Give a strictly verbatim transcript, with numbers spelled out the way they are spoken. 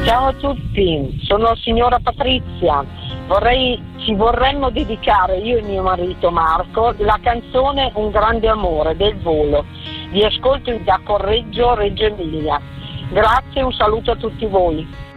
Ciao a tutti, sono signora Patrizia. Vorrei, ci vorremmo dedicare, io e mio marito Marco, la canzone Un grande amore del Volo. Vi ascolto da Correggio, Reggio Emilia. Grazie, un saluto a tutti voi.